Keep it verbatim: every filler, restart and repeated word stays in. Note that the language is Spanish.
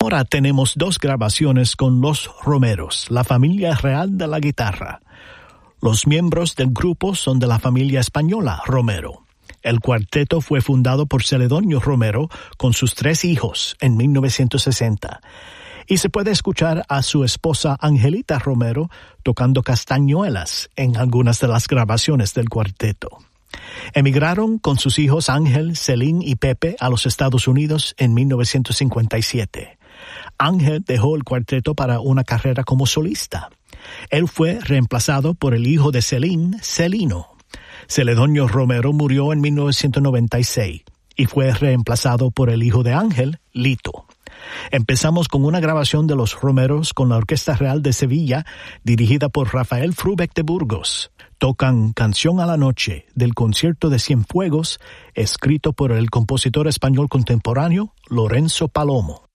ahora tenemos dos grabaciones con los Romeros, la familia real de la guitarra. Los miembros del grupo son de la familia española Romero. El cuarteto fue fundado por Celedonio Romero con sus tres hijos en mil novecientos sesenta. Y se puede escuchar a su esposa Angelita Romero tocando castañuelas en algunas de las grabaciones del cuarteto. Emigraron con sus hijos Ángel, Celín y Pepe a los Estados Unidos en mil novecientos cincuenta y siete. Ángel dejó el cuarteto para una carrera como solista. Él fue reemplazado por el hijo de Celín, Celino. Celedonio Romero murió en mil novecientos noventa y seis y fue reemplazado por el hijo de Ángel, Lito. Empezamos con una grabación de los Romeros con la Orquesta Real de Sevilla, dirigida por Rafael Frubeck de Burgos. Tocan Canción a la Noche del concierto de Cienfuegos, escrito por el compositor español contemporáneo Lorenzo Palomo.